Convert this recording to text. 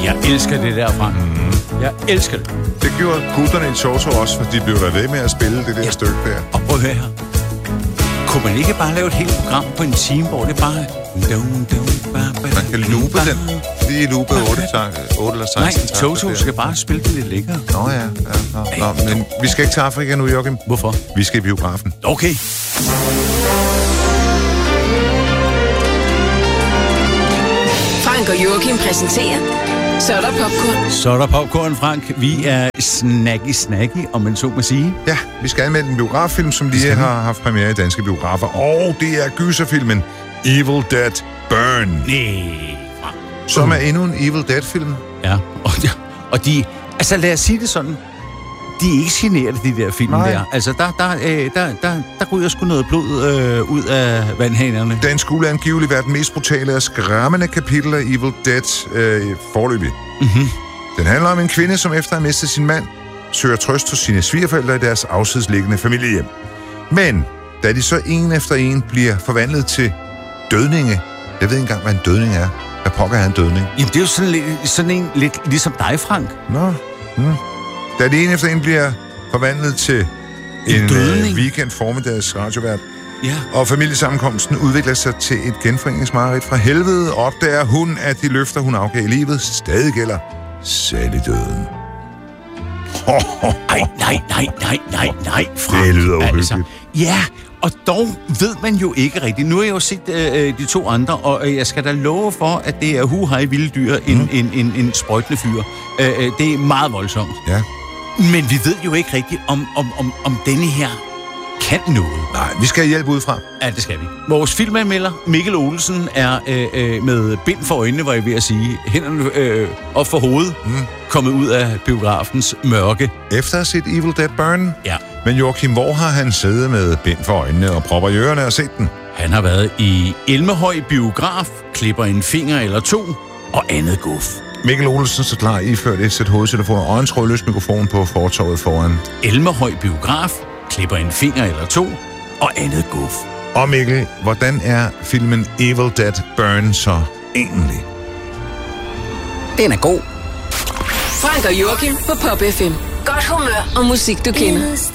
Jeg elsker det der, Frank. Jeg elsker det. Det gjorde gutterne i Toto også, for de blev der ved med at spille det der stykke der. Og prøv at høre her. Kunne man ikke bare lave et helt program på en time, hvor det bare... Man kan loope den. Lige loope 8 eller 16. Nej, Toto skal bare spille det lidt længere. Nå ja. Nå, men vi skal ikke til Afrika nu, Joachim. Hvorfor? Vi skal i biografen. Okay. Frank og Joachim præsenterer Så er der popcorn. Så er der popcorn, Frank. Vi er snacky, om man så må sige. Ja, vi skal anmelde en biograffilm, som lige har haft premiere i danske biografer. Og det er gyserfilmen Evil Dead Burn. Nej, Frank. Som er endnu en Evil Dead-film. Ja, og de... Altså, lad os sige det sådan. De er ikke generede, de der film der. Altså, der ryger sgu noget blod ud af vandhanerne. Den skulle angiveligt være den mest brutale og skræmmende kapitel af Evil Dead forløbig. Mm-hmm. Den handler om en kvinde, som efter at have mistet sin mand, søger trøst hos sine svigerforældre i deres afsidesliggende familiehjem. Men da de så en efter en bliver forvandlet til dødninge, jeg ved ikke engang, hvad en dødning er. Hvad pokker er en dødning? Jamen, det er jo sådan en lidt ligesom dig, Frank. Nå, Da de en efter en bliver forvandlet til en weekend formiddags radiovært, og familiesammenkomsten udvikler sig til et genforeningsmareridt fra helvede, opdager hun, at de løfter, hun afgav i livet, stadig gælder døden. Nej, Frank. Det lyder uhyggeligt. Altså, ja, og dog ved man jo ikke rigtigt. Nu har jeg jo set de to andre, og jeg skal da love for, at det er huhej vilde dyr, en sprøjtende fyr. Det er meget voldsomt. Ja. Men vi ved jo ikke rigtigt, om denne her kan noget. Nej, vi skal have hjælp udefra. Ja, det skal vi. Vores filmanmelder, Mikkel Olsen, er med bind for øjnene, var jeg ved at sige, hænderne op for hovedet, kommet ud af biografens mørke. Efter at have set Evil Dead Burn? Ja. Men Joachim, hvor har han siddet med bind for øjnene og propper i ørerne og set den? Han har været i Elmehøj Biograf, klipper en finger eller to og andet guf. Mikkel Olsen så klar iført et sæt hovedtelefoner og en trådløs mikrofon på fortovet foran. Elmehøj Biograf, klipper en finger eller to og andet guf. Og Mikkel, hvordan er filmen Evil Dead Burn så egentlig? Den er god. Frank og Joachim på Pop FM. Godt humør og musik, du kender.